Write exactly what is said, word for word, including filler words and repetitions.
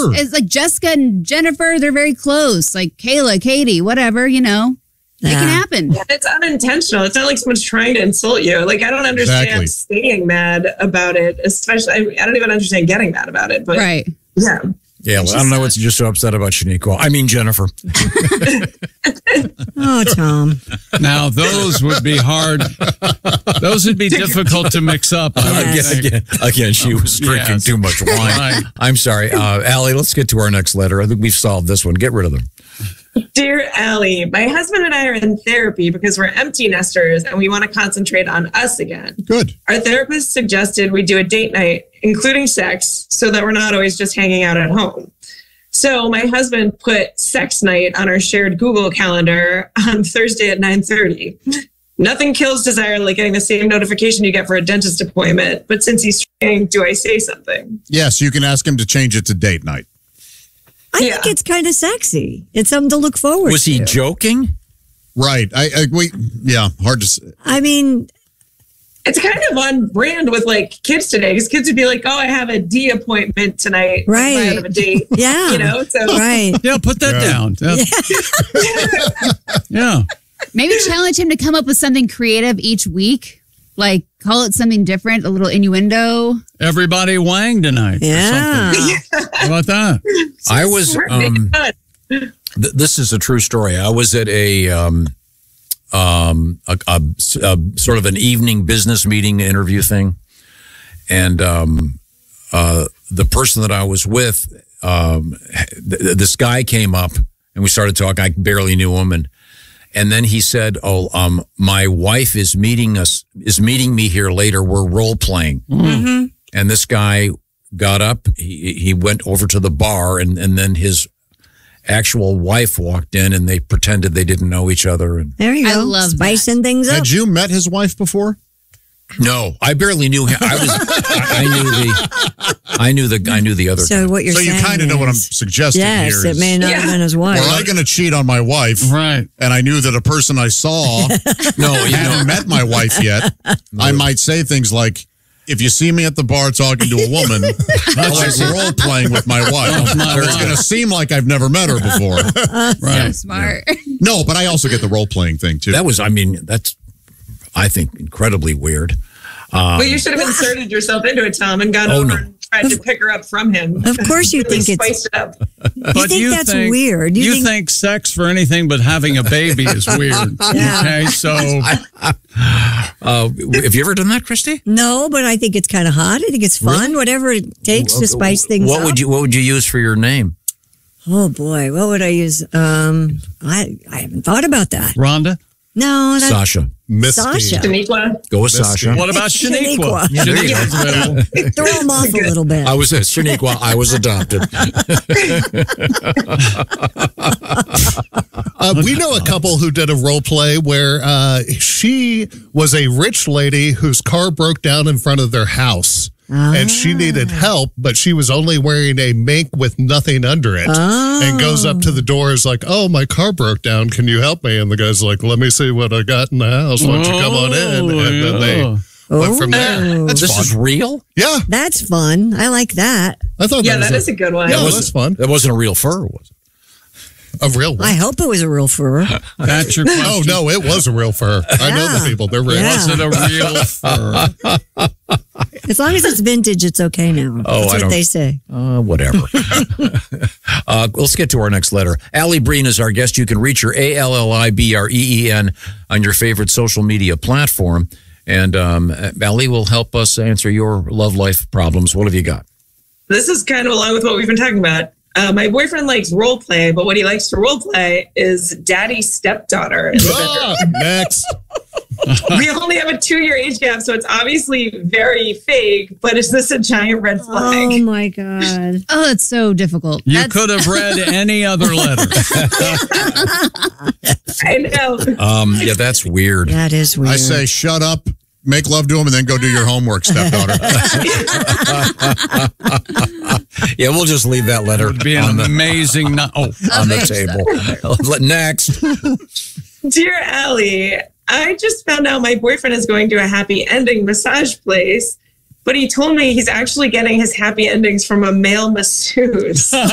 Sure. It's like Jessica and Jennifer, they're very close. Like Kayla, Katie, whatever, you know. It Yeah. can happen. Yeah, it's unintentional. It's not like someone's trying to insult you. Like, I don't understand Exactly. staying mad about it, especially, I, I don't even understand getting mad about it. But Right. yeah. Yeah, well, I don't know what's just so upset about Shaniqua. I mean, Jennifer. Oh, Tom. Now, those would be hard. Those would be difficult to mix up. I would Yes. think. Again, again, she was drinking Yes. too much wine. Right. I'm sorry. Uh, Allie, let's get to our next letter. I think we've solved this one. Get rid of them. Dear Allie, my husband and I are in therapy because we're empty nesters and we want to concentrate on us again. Good. Our therapist suggested we do a date night, including sex, so that we're not always just hanging out at home. So my husband put sex night on our shared Google calendar on Thursday at nine thirty. Nothing kills desire like getting the same notification you get for a dentist appointment. But since he's trying, do I say something? Yes, you can ask him to change it to date night. I Yeah. think it's kind of sexy. It's something to look forward Was to. he joking? Right. I, I we yeah, hard to say. I mean, It's kind of on brand with like kids today, because kids would be like, "Oh, I have a D appointment tonight, Right. I have a date." yeah. You know, so Right. Yeah, put that Yeah. down. Yeah. Yeah. Maybe challenge him to come up with something creative each week. Like call it something different, a little innuendo. Everybody wang tonight. or Yeah. something. How about that? I was. Um, th- this is a true story. I was at a um, um, a, a, a sort of an evening business meeting interview thing, and um, uh, the person that I was with, um, th- this guy came up and we started talking. I barely knew him, and and then he said, "Oh, um, my wife is meeting us is meeting me here later. We're role playing." Mm-hmm. And this guy got up, he he went over to the bar, and, and then his actual wife walked in, and they pretended they didn't know each other. And There you I go. love Spicing things up. Had you met his wife before? no, I barely knew him. I was, I, I knew the, I knew the, I knew the other. So guy. what you're so you saying kind of know what I'm is- suggesting Yes, here. it may is, not Yeah. have been his wife. were I going to cheat on my wife, Right. and I knew that a person I saw No, you know, hadn't met my wife yet, I might say things like, if you see me at the bar talking to a woman, I like role playing with my wife. not It's going to seem like I've never met her before. So Right. smart. No, but I also get the role playing thing too. that was, I mean, that's, I think, incredibly weird. Um, well, you should have inserted yourself into it, Tom, and gone Oh, over no. and tried to pick her up from him. Of course you Really think it's- spiced it up. But think that's weird? You You, think- think, sex for anything but having a baby is weird. Yeah. Okay, so uh, have you ever done that, Christy? No, but I think it's kind of hot. I think it's fun. Whatever it takes to spice things What up. would you, what would you use for your name? Oh boy, what would I use? Um, I I haven't thought about that. Rhonda, No, that's Sasha. Misty. Sasha. Shaniqua. Go with Misty. Sasha. what about Shaniqua? Shaniqua. Yeah, there you go. Shaniqua's available. Throw them off a little bit. I was uh, Shaniqua. I was adopted. Uh, we know a couple who did a role play where uh, she was a rich lady whose car broke down in front of their house. And she needed help, but she was only wearing a mink with nothing under it. And goes up to the door, is like, "Oh, my car broke down. Can you help me?" And the guy's like, "Let me see what I got in the house. Why don't you come on in?" And then they Oh, went from there. Oh, That's This fun. is real? Yeah, that's fun. I like that. I thought Yeah, that that was is a good one. Yeah, That that's wasn't- fun. That wasn't a real fur, was it? A real one. I hope it was a real fur. that's your question. Oh, no, it was a real fur. I know the Yeah. people. They're real. Yeah. Was it a real fur? As long as it's vintage, it's okay now. Oh, That's I what don't- they say. Uh, whatever. uh, let's get to our next letter. Allie Breen is our guest. You can reach her, A L L I B R E E N, on your favorite social media platform. And um, Allie will help us answer your love life problems. What have you got? This is kind of along with what we've been talking about. Uh, my boyfriend likes role play, but what he likes to role play is daddy's stepdaughter in the Ah, next. bedroom. We only have a two-year age gap, so it's obviously very fake. But is this a giant red flag? Oh my God. Oh, it's so difficult. You That's- could have read any other letter. I know. Um, yeah, that's weird. That is weird. I say, shut up, make love to him, and then go do your homework, stepdaughter. Yeah, we'll just leave that letter Would be an on the, amazing. No- oh, on the table. Next. Dear Allie, I just found out my boyfriend is going to a happy ending massage place, but he told me he's actually getting his happy endings from a male masseuse.